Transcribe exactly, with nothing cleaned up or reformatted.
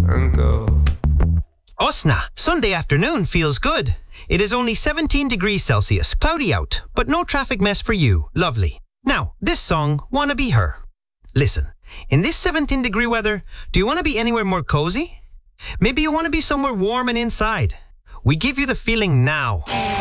and go. Osna, Sunday afternoon feels good. It is only seventeen degrees Celsius, cloudy out, but no traffic mess for you. Lovely. Now, this song, Wanna Be Her. Listen, in this seventeen degree weather, do you want to be anywhere more cozy? Maybe you want to be somewhere warm and inside. We give you the feeling now.